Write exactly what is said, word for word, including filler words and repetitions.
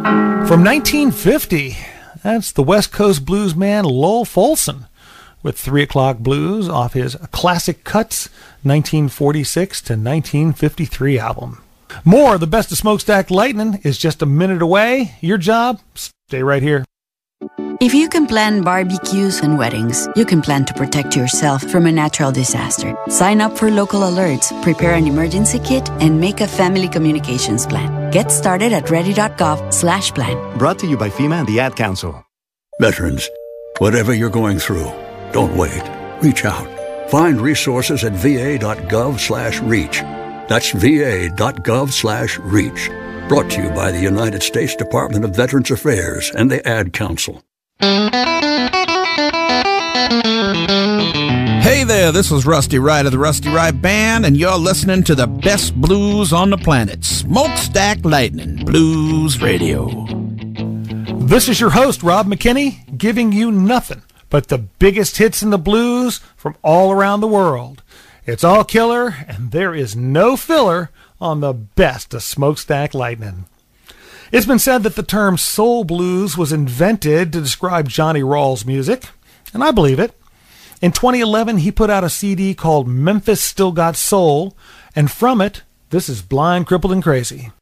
From nineteen fifty, that's the West Coast blues man Lowell Fulson with Three O'Clock Blues off his Classic Cuts nineteen forty-six to nineteen fifty-three album. More of the best of Smokestack Lightning is just a minute away. Your job, stay right here. If you can plan barbecues and weddings, you can plan to protect yourself from a natural disaster. Sign up for local alerts, prepare an emergency kit, and make a family communications plan. Get started at ready.gov slash plan. Brought to you by FEMA and the Ad Council. Veterans, whatever you're going through, don't wait. Reach out. Find resources at va.gov slash reach. That's va.gov slash reach. Brought to you by the United States Department of Veterans Affairs and the Ad Council. Hey there, this is Rusty Wright of the Rusty Wright Band, and you're listening to the best blues on the planet, Smokestack Lightning Blues Radio. This is your host, Rob McKinney, giving you nothing but the biggest hits in the blues from all around the world. It's all killer, and there is no filler on the best of Smokestack Lightning. It's been said that the term soul blues was invented to describe Johnny Rawls' music, and I believe it. In twenty eleven, he put out a C D called Memphis Still Got Soul, and from it, this is Blind, Crippled, and Crazy.